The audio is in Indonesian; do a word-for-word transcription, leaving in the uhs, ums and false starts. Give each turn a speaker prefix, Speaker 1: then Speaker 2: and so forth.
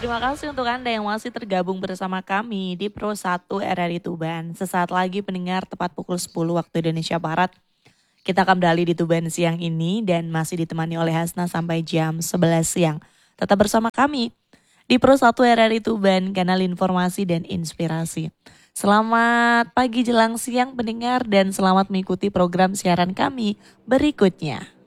Speaker 1: terima kasih untuk Anda yang masih tergabung bersama kami di Pro satu R R I Tuban. Sesaat lagi pendengar tepat pukul sepuluh waktu Indonesia Barat. Kita kembali di Tuban siang ini dan masih ditemani oleh Hasna sampai jam sebelas siang. Tetap bersama kami di Pro satu R R I Tuban, kanal informasi dan inspirasi. Selamat pagi jelang siang pendengar dan selamat mengikuti program siaran kami berikutnya.